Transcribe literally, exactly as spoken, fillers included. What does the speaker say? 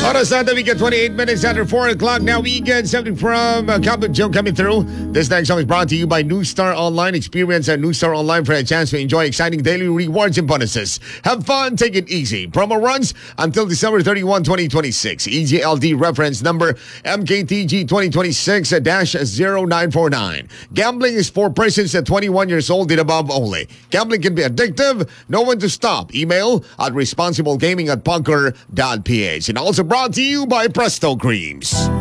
Oras na we get twenty-eight minutes after four o'clock. Now we get something from uh, Captain Joe coming through. This next song is brought to you by Newstar Online. Experience at Newstar Online for a chance to enjoy exciting daily rewards and bonuses. Have fun, take it easy. Promo runs until December thirty-first, twenty twenty-six. E G L D reference number M K T G twenty twenty-six dash zero nine four nine. Gambling is for persons at twenty-one years old and above only. Gambling can be addictive. Know when to stop. Email at responsiblegaming at punker dot p h. And also brought to you by Presto Creams.